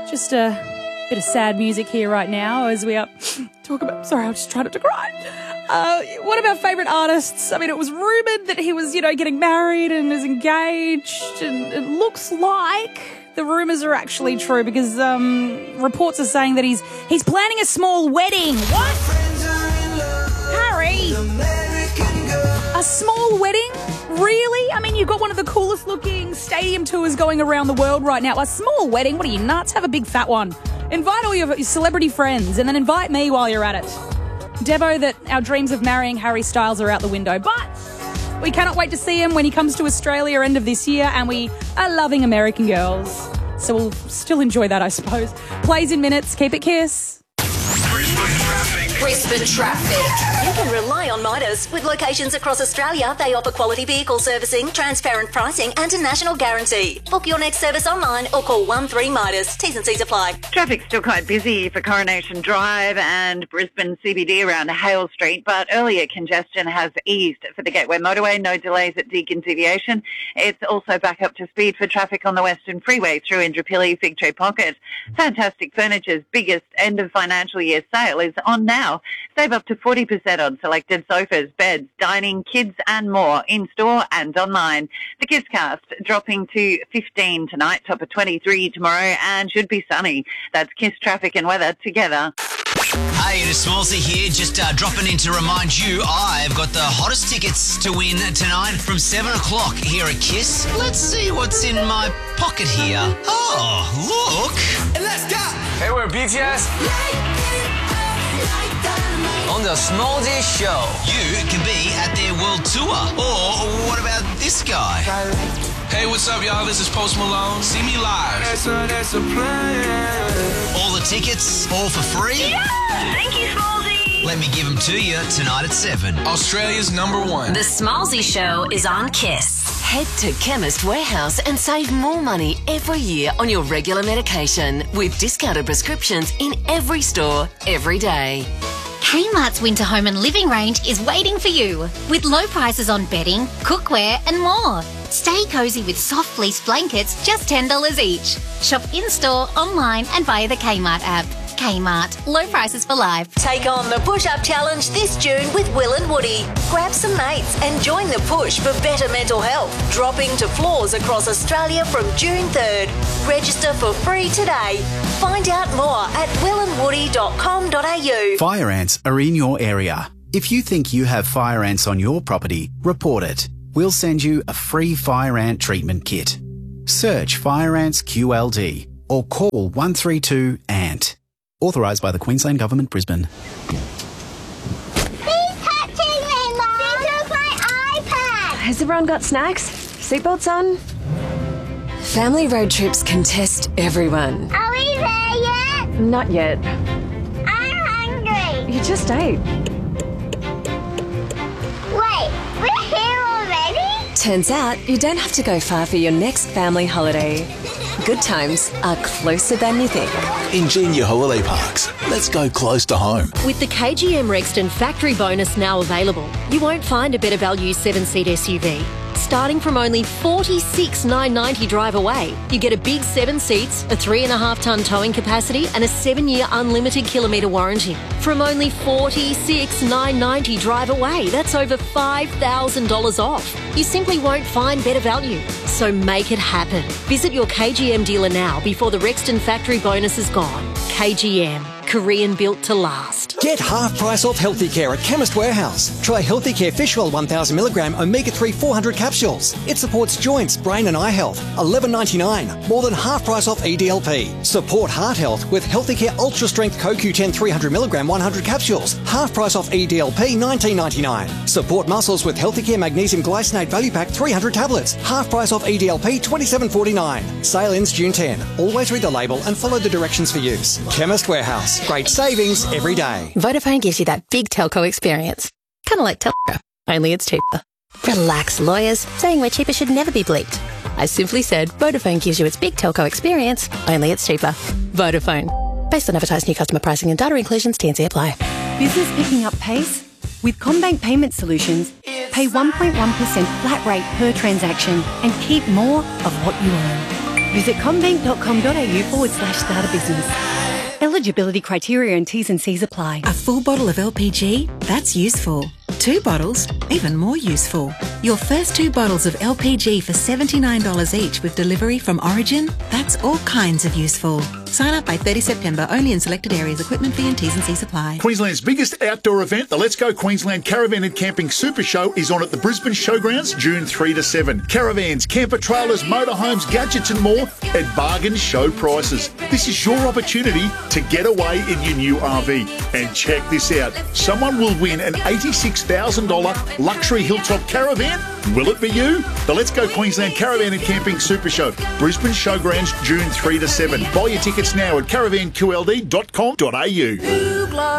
Just a bit of sad music here right now as we talk about... Sorry, I was just trying not to cry. One of our favourite artists, I mean, it was rumoured that he was, getting married and is engaged, and it looks like the rumours are actually true because reports are saying that he's planning a small wedding. What? Harry? A small wedding? Really? I mean, you've got one of the coolest looking stadium tours going around the world right now. A small wedding? What are you, nuts? Have a big fat one. Invite all your celebrity friends and then invite me while you're at it. Debo, that our dreams of marrying Harry Styles are out the window, but we cannot wait to see him when he comes to Australia end of this year, and we are loving American Girls. So we'll still enjoy that, I suppose. Plays in minutes. Keep it Kiss. Brisbane Traffic. You can rely on Midas. With locations across Australia, they offer quality vehicle servicing, transparent pricing and a national guarantee. Book your next service online or call 13 Midas. T's and C's apply. Traffic's still quite busy for Coronation Drive and Brisbane CBD around Hale Street, but earlier congestion has eased for the Gateway Motorway. No delays at Deakin Deviation. It's also back up to speed for traffic on the Western Freeway through Indooroopilly, Fig Tree Pocket. Fantastic Furniture's biggest end of financial year sale is on now. Save up to 40% on selected sofas, beds, dining, kids and more in store and online. The Kids Cast dropping to 15 tonight, top of 23 tomorrow, and should be sunny. That's Kiss traffic and weather together. Hey, it is Smallsy here, just dropping in to remind you I've got the hottest tickets to win tonight from 7 o'clock here at Kiss. Let's see what's in my pocket here. Oh, look. And let's go. Hey, we're BTS. On the Smallsy Show. You can be at their world tour. Or what about this guy? Hey, what's up, y'all? This is Post Malone. See me live. That's a plan. All the tickets, all for free? Yeah! Thank you, Smallsy. Let me give them to you tonight at 7. Australia's #1. The Smallsy Show is on Kiss. Head to Chemist Warehouse and save more money every year on your regular medication with discounted prescriptions in every store, every day. Kmart's Winter Home and Living range is waiting for you with low prices on bedding, cookware and more. Stay cosy with soft fleece blankets, just $10 each. Shop in-store, online and via the Kmart app. Kmart, low prices for life. Take on the Push-Up Challenge this June with Will and Woody. Grab some mates and join the push for better mental health. Dropping to floors across Australia from June 3rd. Register for free today. Find out more at willandwoody.com.au. Fire ants are in your area. If you think you have fire ants on your property, report it. We'll send you a free fire ant treatment kit. Search Fire Ants QLD or call 132 ANT. Authorised by the Queensland Government, Brisbane. He's touching me, Mum! He took my iPad! Has everyone got snacks? Seatbelts on? Family road trips can test everyone. Are we there yet? Not yet. I'm hungry. You just ate. Wait, we're here already? Turns out you don't have to go far for your next family holiday. Good times are closer than you think. Ingenia Holiday Parks. Let's go close to home. With the KGM Rexton factory bonus now available, you won't find a better value 7-seat SUV. Starting from only $46,990 drive away, you get a big 7 seats, a 3.5-tonne towing capacity and a 7-year unlimited kilometre warranty. From only $46,990 drive away, that's over $5,000 off. You simply won't find better value. So make it happen. Visit your KGM dealer now before the Rexton factory bonus is gone. KGM. Korean built to last. Get half price off Healthy Care at Chemist Warehouse. Try Healthy Care Fish Oil 1000mg Omega-3 400 capsules. It supports joints, brain and eye health. $11.99. More than half price off EDLP. Support heart health with Healthy Care Ultra Strength CoQ10 300mg 100 capsules. Half price off EDLP $19.99. Support muscles with Healthy Care Magnesium Glycinate Value Pack 300 tablets. Half price off EDLP $27.49. Sale ends June 10. Always read the label and follow the directions for use. Chemist Warehouse. Great savings every day. Vodafone gives you that big telco experience. Kind of like Telco, only it's cheaper. Relax, lawyers. Saying we're cheaper should never be bleeped. I simply said Vodafone gives you its big telco experience, only it's cheaper. Vodafone. Based on advertised new customer pricing and data inclusions, T&C apply. Business picking up pace? With CommBank Payment Solutions, pay 1.1% flat rate per transaction and keep more of what you earn. Visit combank.com.au/start a business. Eligibility criteria and T's and C's apply. A full bottle of LPG? That's useful. 2 bottles? Even more useful. Your first 2 bottles of LPG for $79 each with delivery from Origin? That's all kinds of useful. Sign up by 30 September, only in selected areas. Equipment fee and T's and C's apply. Queensland's biggest outdoor event, the Let's Go Queensland Caravan and Camping Super Show, is on at the Brisbane Showgrounds June 3 to 7. Caravans, camper trailers, motorhomes, gadgets and more at bargain show prices. This is your opportunity to get away in your new RV. And check this out. Someone will win an $86,000 luxury hilltop caravan. Will it be you? The Let's Go Queensland Caravan and Camping Super Show, Brisbane Showgrounds June 3 to 7. Buy your tickets now at caravanqld.com.au.